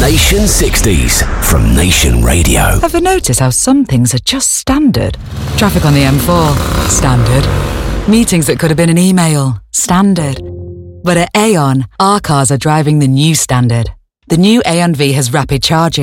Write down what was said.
Nation 60s from Nation Radio. Ever notice how some things are just standard? Traffic on the M4, standard. Meetings that could have been an email, standard. But at Aon, our cars are driving the new standard. The new Aon V has rapid charging.